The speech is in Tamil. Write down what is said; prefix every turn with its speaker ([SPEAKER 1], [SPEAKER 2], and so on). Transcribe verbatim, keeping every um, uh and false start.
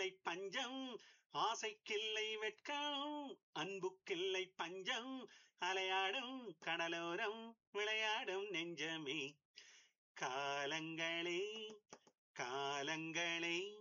[SPEAKER 1] பஞ்சம், ஆசைக்கில்லை வெட்கம், அன்புக்கில்லை பஞ்சம், அலையாடும் கடலோரம் விளையாடும் நெஞ்சமே. காலங்களே காலங்களே